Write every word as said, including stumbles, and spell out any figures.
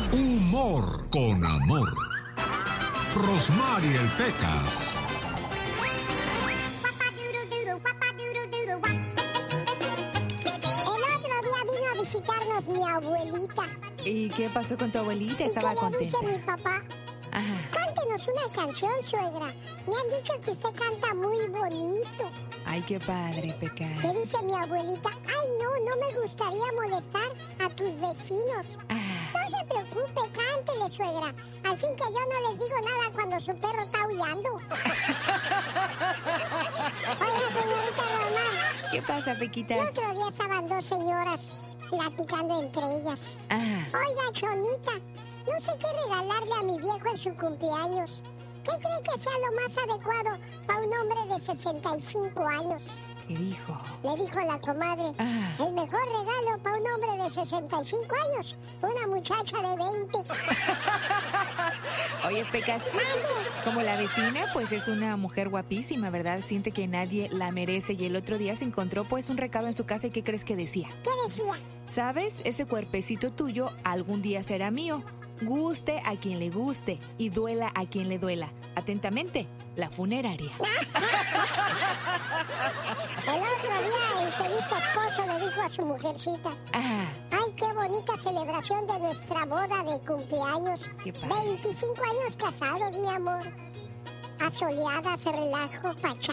Humor con amor. Rosmarie el Pecas. El otro día vino a visitarnos mi abuelita. ¿Y qué pasó con tu abuelita? ¿Y Estaba qué le contenta. dice mi papá? Ajá. Cántenos una canción, suegra. Me han dicho que usted canta muy bonito. Ay, qué padre, Le Pecas. dice mi abuelita, ay no, no me gustaría molestar a tus vecinos. Ah, No se preocupe, cántele, suegra. Al fin que yo no les digo nada cuando su perro está aullando. Oiga, señorita Román, ¿qué pasa, el Pequitas? otro día estaban dos señoras platicando entre ellas. Ajá. Oiga, Chonita, no sé qué regalarle a mi viejo en su cumpleaños. ¿Qué cree que sea lo más adecuado para un hombre de sesenta y cinco años? ¿Qué dijo? Le dijo la comadre. Ah. El mejor regalo para un hombre de sesenta y cinco años, una muchacha de veinte. Oye, Pecas, ¡Mande! como la vecina, pues es una mujer guapísima, ¿verdad? Siente que nadie la merece y el otro día se encontró pues un recado en su casa y ¿qué crees que decía? ¿Qué decía? ¿Sabes? Ese cuerpecito tuyo algún día será mío. Guste a quien le guste y duela a quien le duela. Atentamente, la funeraria. El otro día el feliz esposo le dijo a su mujercita, Ah, ay, qué bonita celebración de nuestra boda de cumpleaños. Qué padre. veinticinco años casados, mi amor. Asoleadas, relajo, pachá.